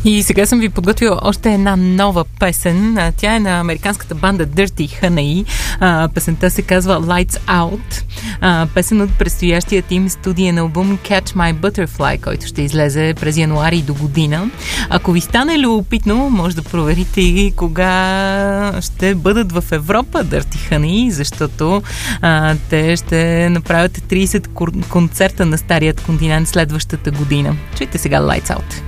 И сега съм ви подготвила още една нова песен. Тя е на американската банда Dirty Honey. Песента се казва Lights Out. Песен от предстоящият им студиен албум Catch My Butterfly, който ще излезе през януари до година. Ако ви стане любопитно, може да проверите и кога ще бъдат в Европа Dirty Honey, защото те ще направят 30 концерта на старият континент следващата година. Чуйте сега Lights Out.